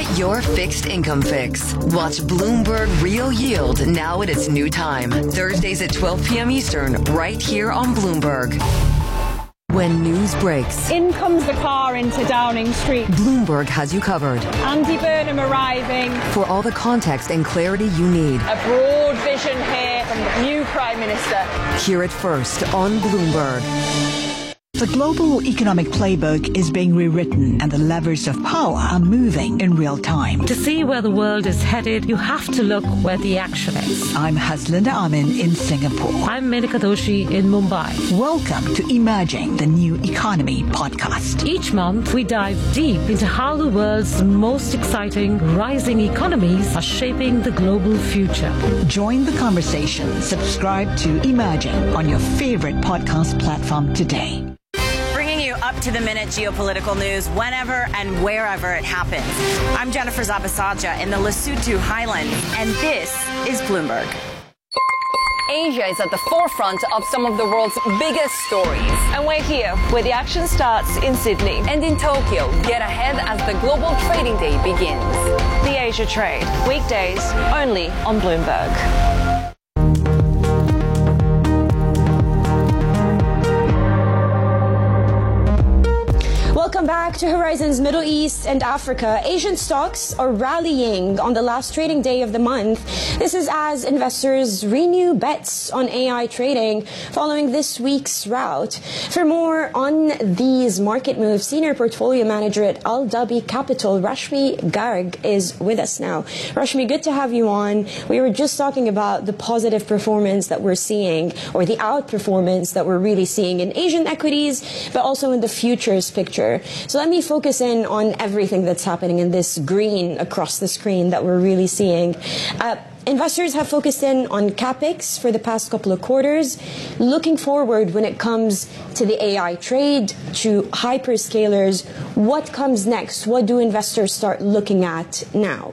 your fixed income fix. Watch Bloomberg Real Yield now at its new time. Thursdays at 12 p.m. Eastern, right here on Bloomberg. When news breaks, in comes the car into Downing Street. Bloomberg has you covered. Andy Burnham arriving. For all the context and clarity you need. A broad vision here from the new Prime Minister. Hear it first on Bloomberg. The global economic playbook is being rewritten and the levers of power are moving in real time. To see where the world is headed, you have to look where the action is. I'm Haslinda Amin in Singapore. I'm Menika Doshi in Mumbai. Welcome to Emerging the New Economy podcast. Each month, we dive deep into how the world's most exciting rising economies are shaping the global future. Join the conversation. Subscribe to Emerging on your favorite podcast platform today. Up to the minute geopolitical news whenever and wherever it happens. I'm Jennifer Zabasaja in the Lesotho Highlands, and this is Bloomberg. Asia is at the forefront of some of the world's biggest stories. And we're here where the action starts in Sydney and in Tokyo. Get ahead as the global trading day begins. The Asia Trade, weekdays only on Bloomberg. Welcome back to Horizons Middle East and Africa. Asian stocks are rallying on the last trading day of the month. This is as investors renew bets on AI trading following this week's rout. For more on these market moves, Senior Portfolio Manager at Al Dhabi Capital, Rashmi Garg, is with us now. Rashmi, good to have you on. We were just talking about the positive performance that we're seeing, or the outperformance that we're really seeing in Asian equities, but also in the futures picture. So let me focus in on everything that's happening in this green across the screen that we're really seeing. Investors have focused in on CapEx for the past couple of quarters. Looking forward when it comes to the AI trade, to hyperscalers, what comes next? What do investors start looking at now?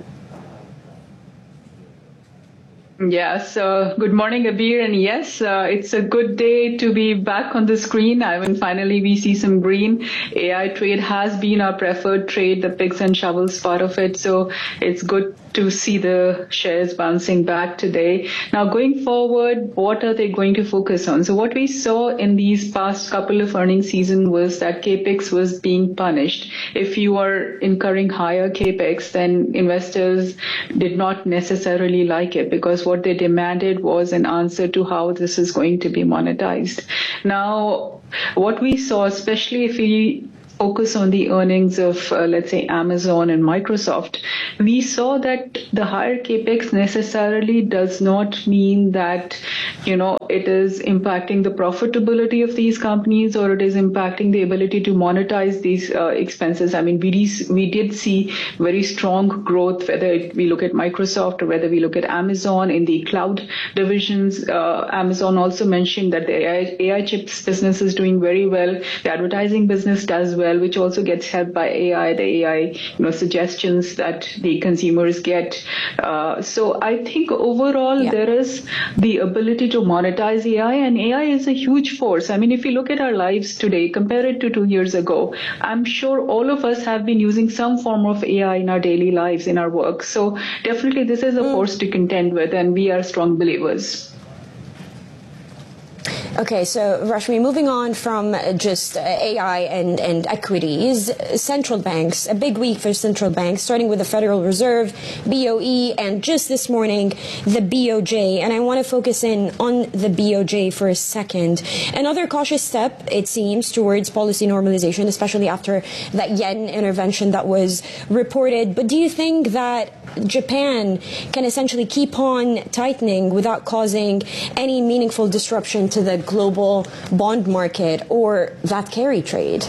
Yes, good morning, Abir. And yes, it's a good day to be back on the screen. I mean, finally, we see some green. AI trade has been our preferred trade, the picks and shovels part of it. So it's good to see the shares bouncing back today. Now, going forward, what are they going to focus on? So what we saw in these past couple of earnings season was that CAPEX was being punished. If you are incurring higher CAPEX, then investors did not necessarily like it, because what they demanded was an answer to how this is going to be monetized. Now, what we saw, especially if we focus on the earnings of, let's say, Amazon and Microsoft, we saw that the higher CAPEX necessarily does not mean that, it is impacting the profitability of these companies, or it is impacting the ability to monetize these expenses. I mean, we did see very strong growth, whether we look at Microsoft or whether we look at Amazon in the cloud divisions. Amazon also mentioned that the AI chips business is doing very well. The advertising business does well, which also gets helped by AI, the AI suggestions that the consumers get. So I think overall there is the ability to monetize AI, and AI is a huge force. I mean, if you look at our lives today, compare it to 2 years ago, I'm sure all of us have been using some form of AI in our daily lives, in our work. So definitely this is a force to contend with, and we are strong believers. Okay, so Rashmi, moving on from just AI and equities, central banks, a big week for central banks, starting with the Federal Reserve, BOE, and just this morning, the BOJ. And I want to focus in on the BOJ for a second. Another cautious step, it seems, towards policy normalization, especially after that yen intervention that was reported. But do you think that Japan can essentially keep on tightening without causing any meaningful disruption to the global bond market or that carry trade?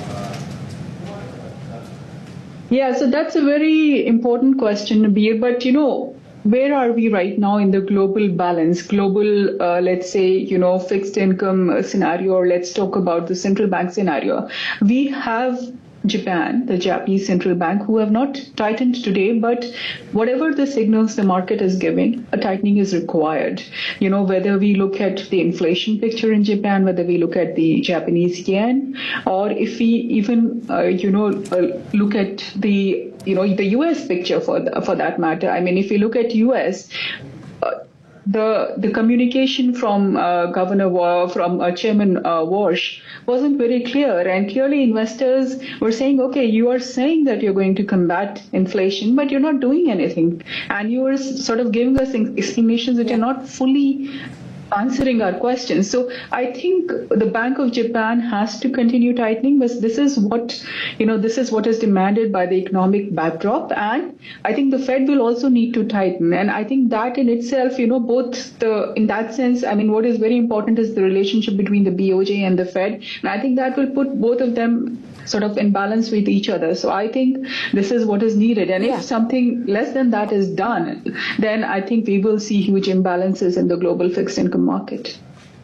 Yeah, so that's a very important question, Abir. But, where are we right now in the global balance, let's say, fixed income scenario, or let's talk about the central bank scenario? We have Japan, the Japanese central bank, who have not tightened today, but whatever the signals the market is giving, a tightening is required. Whether we look at the inflation picture in Japan, whether we look at the Japanese yen, or if we even, look at the U.S. picture for that matter. I mean, if you look at U.S., the communication from Chairman Warsh wasn't very clear, and clearly investors were saying, okay, you are saying that you're going to combat inflation, but you're not doing anything, and you are sort of giving us explanations that you're not fully answering our questions. So I think the Bank of Japan has to continue tightening, but this is what is demanded by the economic backdrop. And I think the Fed will also need to tighten. And I think that in itself, in that sense, I mean, what is very important is the relationship between the BOJ and the Fed. And I think that will put both of them sort of in balance with each other. So I think this is what is needed. And if something less than that is done, then I think we will see huge imbalances in the global fixed income market.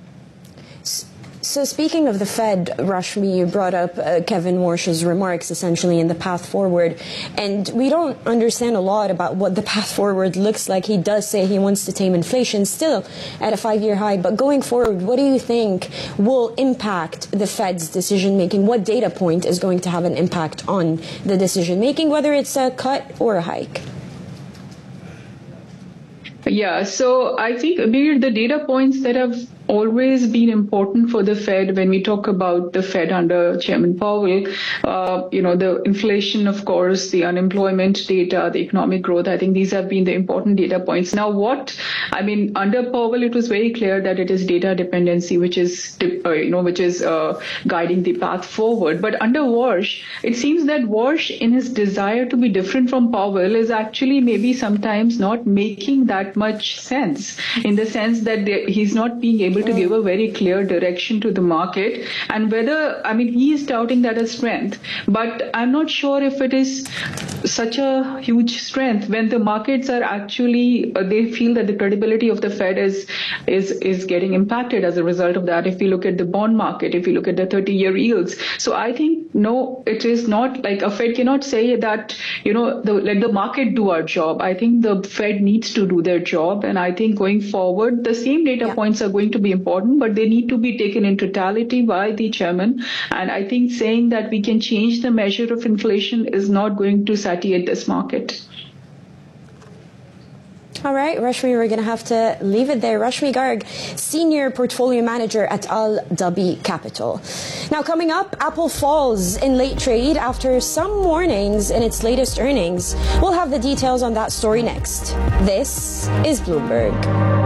So speaking of the Fed, Rashmi, you brought up Kevin Warsh's remarks essentially in the path forward. And we don't understand a lot about what the path forward looks like. He does say he wants to tame inflation still at a 5-year high. But going forward, what do you think will impact the Fed's decision making? What data point is going to have an impact on the decision making, whether it's a cut or a hike? Yeah, so I think, Abir, the data points that have always been important for the Fed when we talk about the Fed under Chairman Powell, the inflation, of course, the unemployment data, the economic growth, I think these have been the important data points. Now, under Powell, it was very clear that it is data dependency, which is guiding the path forward. But under Warsh, it seems that Warsh, in his desire to be different from Powell, is actually maybe sometimes not making that much sense, in the sense that he's not being able to give a very clear direction to the market. And he is touting that as strength, but I'm not sure if it is such a huge strength when the markets are actually, they feel that the credibility of the Fed is getting impacted as a result of that. If you look at the bond market, if you look at the 30-year yields. So I think, no, it is not like a Fed cannot say that, let the market do our job. I think the Fed needs to do their job. And I think going forward, the same data points are going to be important, but they need to be taken in totality by the chairman. And I think saying that we can change the measure of inflation is not going to satiate this market. All right, Rashmi, we're going to have to leave it there. Rashmi Garg, Senior Portfolio Manager at Al Dhabi Capital. Now, coming up, Apple falls in late trade after some warnings in its latest earnings. We'll have the details on that story next. This is Bloomberg.